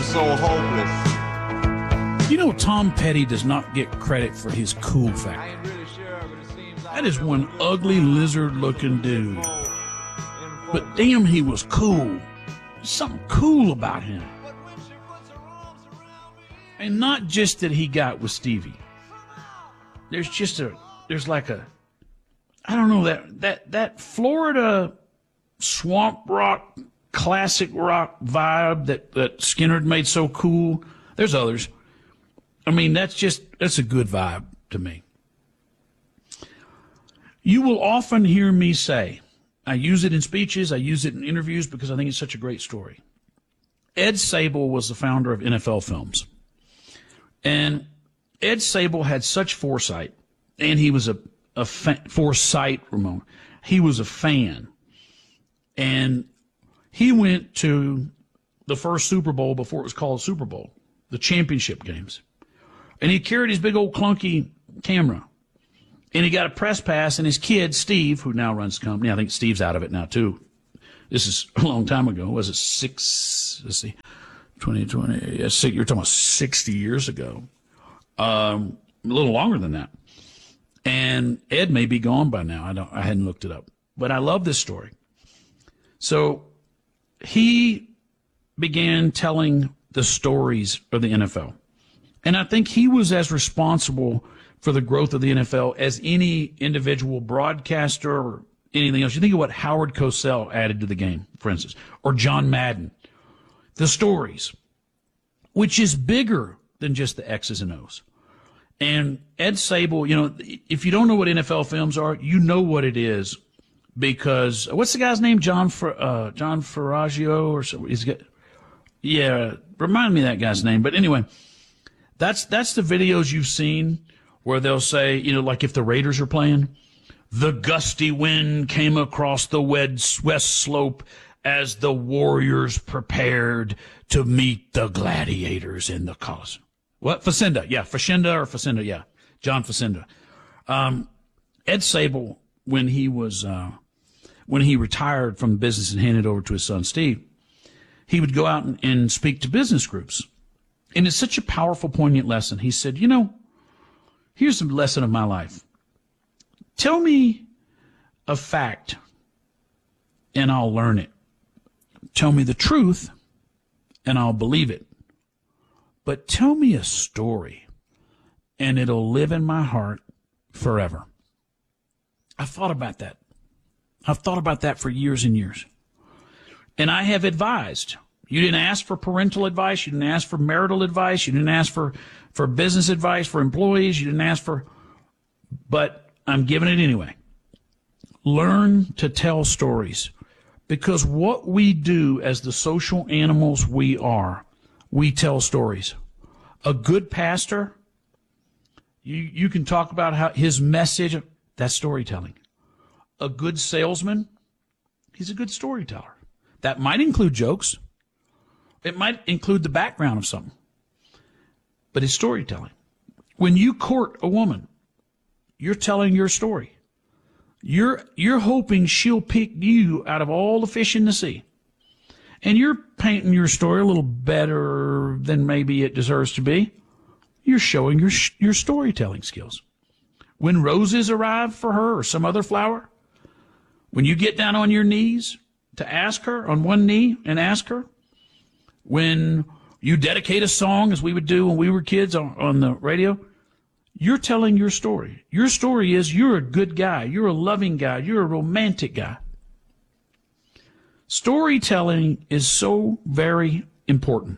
so hopeless. You know, Tom Petty does not get credit for his cool factor. That is one ugly lizard-looking dude. But damn, he was cool. Something cool about him. And not just that he got with Stevie. There's like a, I don't know, that Florida swamp rock, classic rock vibe that Skynyrd made so cool. There's others. I mean, that's a good vibe to me. You will often hear me say, I use it in speeches, I use it in interviews because I think it's such a great story. Ed Sable was the founder of NFL Films. And Ed Sable had such foresight, and he was foresight, Ramon. He was a fan. And he went to the first Super Bowl before it was called Super Bowl, the championship games. And he carried his big old clunky camera. And he got a press pass, and his kid, Steve, who now runs the company, I think Steve's out of it now, too. This is a long time ago. Was it 2020? Yes, you're talking about 60 years ago. A little longer than that. And Ed may be gone by now. I hadn't looked it up. But I love this story. So he began telling the stories of the NFL. And I think he was as responsible for the growth of the NFL as any individual broadcaster or anything else. You think of what Howard Cosell added to the game, for instance, or John Madden. The stories, which is bigger than just the X's and O's. And Ed Sable, you know, if you don't know what NFL Films are, you know what it is because what's the guy's name? John Ferragio or so. Yeah, remind me of that guy's name. But anyway, that's the videos you've seen where they'll say, you know, like if the Raiders are playing, the gusty wind came across the west slope as the Warriors prepared to meet the gladiators in the Colosseum. What? Facenda. Yeah, Facenda, yeah. John Facenda. Ed Sable, when he retired from business and handed over to his son Steve, he would go out and speak to business groups. And it's such a powerful, poignant lesson. He said, you know, here's the lesson of my life. Tell me a fact, and I'll learn it. Tell me the truth, and I'll believe it. But tell me a story, and it'll live in my heart forever. I've thought about that. I've thought about that for years and years. And I have advised. You didn't ask for parental advice. You didn't ask for marital advice. You didn't ask for business advice for employees. You didn't ask for, but I'm giving it anyway. Learn to tell stories. Because what we do as the social animals we are, we tell stories. A good pastor, you can talk about how his message, that's storytelling. A good salesman, he's a good storyteller. That might include jokes. It might include the background of something. But it's storytelling. When you court a woman, you're telling your story. You're hoping she'll pick you out of all the fish in the sea. And you're painting your story a little better than maybe it deserves to be. You're showing your storytelling skills. When roses arrive for her or some other flower, when you get down on your knees to ask her, on one knee and ask her, when you dedicate a song, as we would do when we were kids on the radio, you're telling your story. Your story is you're a good guy. You're a loving guy. You're a romantic guy. Storytelling is so very important.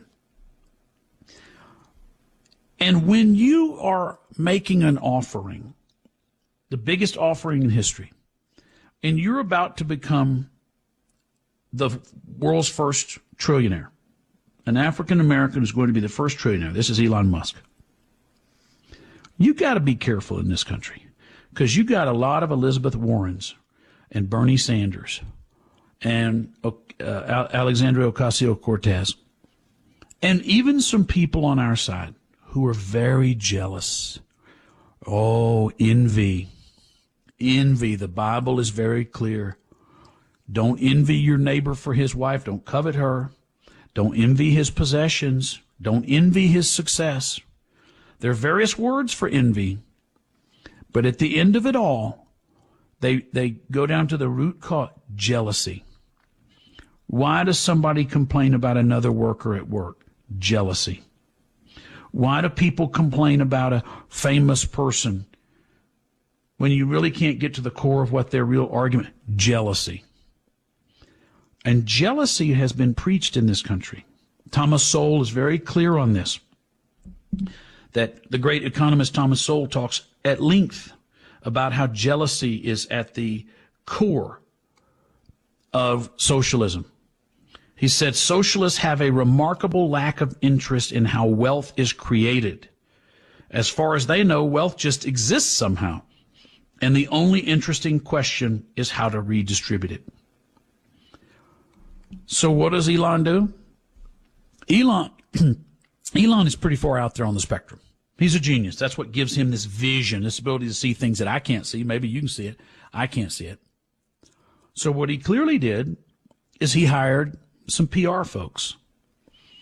And when you are making an offering, the biggest offering in history, and you're about to become the world's first trillionaire, an African American is going to be the first trillionaire. This is Elon Musk. You got to be careful in this country because you got a lot of Elizabeth Warrens and Bernie Sanders and Alexandria Ocasio-Cortez and even some people on our side who are very jealous. Oh, envy. Envy. The Bible is very clear. Don't envy your neighbor for his wife. Don't covet her. Don't envy his possessions. Don't envy his success. There are various words for envy, but at the end of it all, they go down to the root cause, jealousy. Why does somebody complain about another worker at work? Jealousy. Why do people complain about a famous person when you really can't get to the core of what their real argument? Jealousy. And jealousy has been preached in this country. Thomas Sowell is very clear on this, that the great economist Thomas Sowell talks at length about how jealousy is at the core of socialism. He said, socialists have a remarkable lack of interest in how wealth is created. As far as they know, wealth just exists somehow. And the only interesting question is how to redistribute it. So what does Elon do? Elon is pretty far out there on the spectrum. He's a genius. That's what gives him this vision, this ability to see things that I can't see. Maybe you can see it. I can't see it. So what he clearly did is he hired some PR folks.